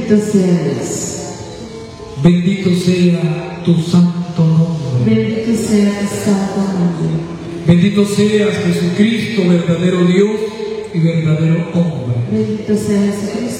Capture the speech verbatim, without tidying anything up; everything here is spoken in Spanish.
Bendito seas. Bendito sea tu santo nombre. Bendito sea tu santo nombre. Bendito seas Jesucristo, verdadero Dios y verdadero hombre. Bendito sea Jesucristo,